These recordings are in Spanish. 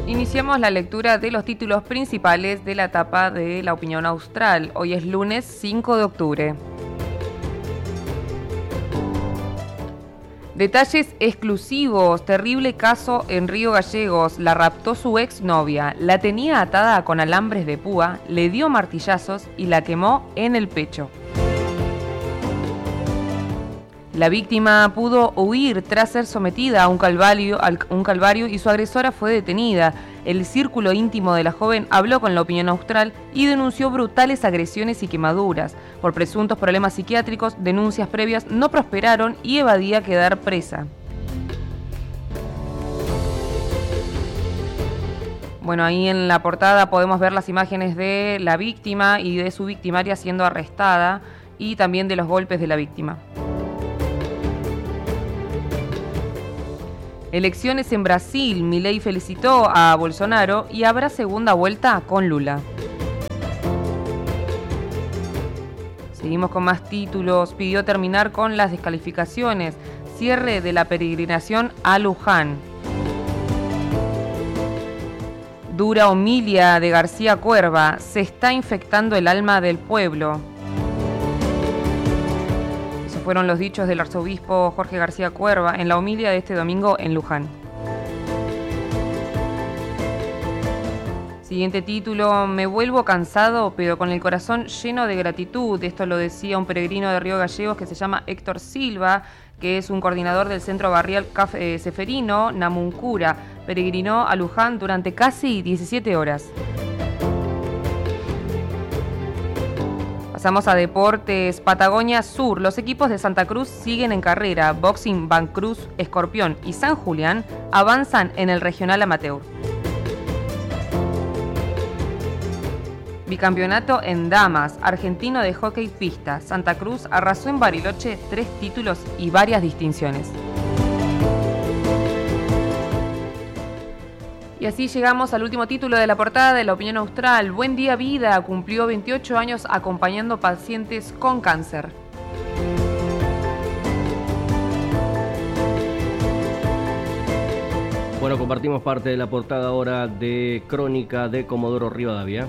Iniciamos la lectura de los títulos principales de la tapa de La Opinión Austral. Hoy es lunes 5 de octubre. Detalles exclusivos. Terrible caso en Río Gallegos. La raptó su exnovia. La tenía atada con alambres de púa, le dio martillazos y la quemó en el pecho. La víctima pudo huir tras ser sometida a un calvario y su agresora fue detenida. El círculo íntimo de la joven habló con La Opinión Austral y denunció brutales agresiones y quemaduras. Por presuntos problemas psiquiátricos, denuncias previas no prosperaron y evadía quedar presa. Bueno, ahí en la portada podemos ver las imágenes de la víctima y de su victimaria siendo arrestada y también de los golpes de la víctima. Elecciones en Brasil. Milei felicitó a Bolsonaro y habrá segunda vuelta con Lula. Seguimos con más títulos. Pidió terminar con las descalificaciones. Cierre de la peregrinación a Luján. Dura homilia de García Cuerva. Se está infectando el alma del pueblo. Fueron los dichos del arzobispo Jorge García Cuerva en la homilia de este domingo en Luján. Siguiente título, me vuelvo cansado pero con el corazón lleno de gratitud. Esto lo decía un peregrino de Río Gallegos que se llama Héctor Silva, que es un coordinador del centro barrial Seferino Namuncura. Peregrinó a Luján durante casi 17 horas. Pasamos a deportes. Patagonia Sur. Los equipos de Santa Cruz siguen en carrera. Boxing, Bancruz, Escorpión y San Julián avanzan en el regional amateur. Bicampeonato en damas. Argentino de hockey pista. Santa Cruz arrasó en Bariloche 3 títulos y varias distinciones. Y así llegamos al último título de la portada de La Opinión Austral. Buen Día Vida cumplió 28 años acompañando pacientes con cáncer. Bueno, compartimos parte de la portada ahora de Crónica de Comodoro Rivadavia.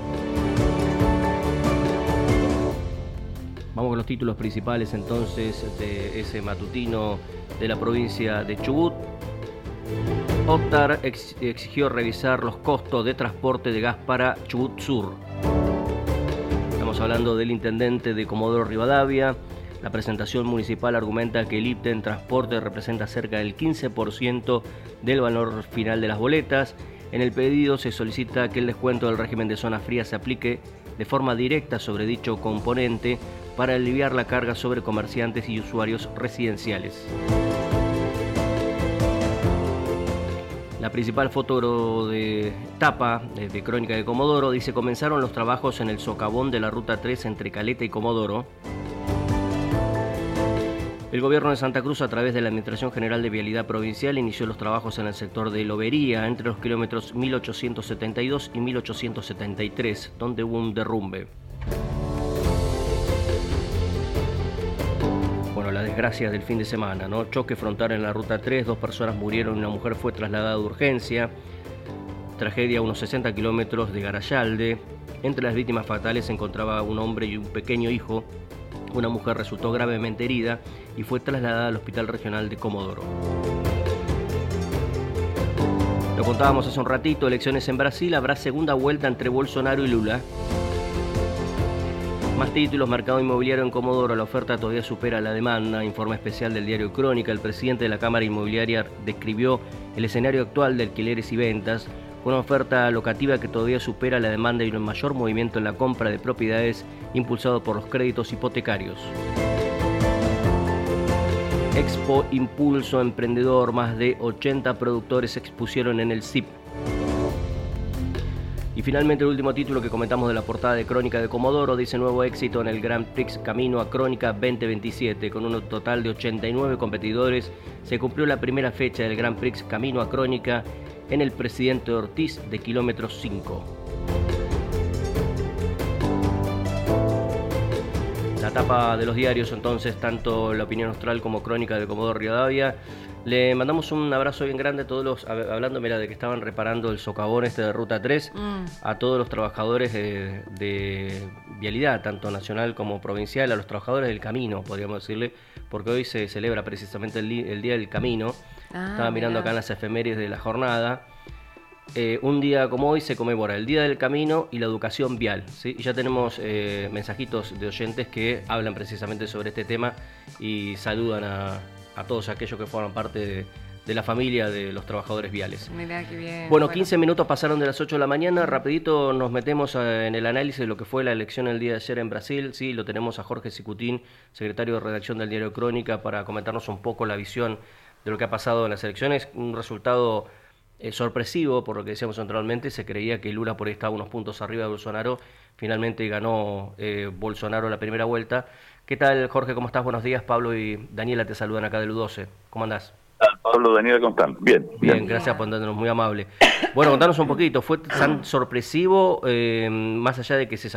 Vamos con los títulos principales entonces de ese matutino de la provincia de Chubut. Optar exigió revisar los costos de transporte de gas para Chubut Sur. Estamos hablando del intendente de Comodoro Rivadavia. La presentación municipal argumenta que el IPTE en transporte representa cerca del 15% del valor final de las boletas. En el pedido se solicita que el descuento del régimen de zona fría se aplique de forma directa sobre dicho componente para aliviar la carga sobre comerciantes y usuarios residenciales. La principal foto de tapa de Crónica de Comodoro dice: comenzaron los trabajos en el socavón de la Ruta 3 entre Caleta y Comodoro. El gobierno de Santa Cruz, a través de la Administración General de Vialidad Provincial, inició los trabajos en el sector de Lobería, entre los kilómetros 1872 y 1873, donde hubo un derrumbe. Las desgracias del fin de semana, ¿no? Choque frontal en la Ruta 3, 2 personas murieron y una mujer fue trasladada de urgencia. Tragedia a unos 60 kilómetros de Garayalde. Entre las víctimas fatales se encontraba un hombre y un pequeño hijo. Una mujer resultó gravemente herida y fue trasladada al Hospital Regional de Comodoro. Lo contábamos hace un ratito, elecciones en Brasil, habrá segunda vuelta entre Bolsonaro y Lula. Más títulos, mercado inmobiliario en Comodoro, la oferta todavía supera la demanda. Informe especial del diario Crónica, el presidente de la Cámara Inmobiliaria describió el escenario actual de alquileres y ventas, una oferta locativa que todavía supera la demanda y un mayor movimiento en la compra de propiedades impulsado por los créditos hipotecarios. Expo Impulso Emprendedor, más de 80 productores se expusieron en el CIP. Y finalmente el último título que comentamos de la portada de Crónica de Comodoro dice: nuevo éxito en el Grand Prix Camino a Crónica 2027. Con un total de 89 competidores se cumplió la primera fecha del Grand Prix Camino a Crónica en el Presidente Ortiz de kilómetro 5. La tapa de los diarios entonces, tanto La Opinión Austral como Crónica de Comodoro Rivadavia, Le mandamos un abrazo bien grande a todos los, hablando, mira, de que estaban reparando el socavón de Ruta 3, a todos los trabajadores de vialidad, tanto nacional como provincial, a los trabajadores del camino, podríamos decirle, porque hoy se celebra precisamente el Día del Camino. Estaba mirando acá en las efemérides de la jornada. Un día como hoy se conmemora el Día del Camino y la educación vial, ¿sí? Y ya tenemos mensajitos de oyentes que hablan precisamente sobre este tema y saludan a todos aquellos que forman parte de la familia de los trabajadores viales. Mirá qué bien. Bueno, 15 minutos pasaron de las 8 de la mañana. Rapidito nos metemos en el análisis de lo que fue la elección el día de ayer en Brasil. Sí, lo tenemos a Jorge Cicutín, secretario de redacción del diario Crónica, para comentarnos un poco la visión de lo que ha pasado en las elecciones. Un resultado sorpresivo, por lo que decíamos anteriormente. Se creía que Lula por ahí estaba unos puntos arriba de Bolsonaro. Finalmente ganó Bolsonaro la primera vuelta. ¿Qué tal, Jorge? ¿Cómo estás? Buenos días. Pablo y Daniela te saludan acá del U12. ¿Cómo andás? Pablo, Daniela, ¿cómo están? Bien. Gracias por atendernos, muy amable. Bueno, contanos un poquito. ¿Fue tan sorpresivo, más allá de que se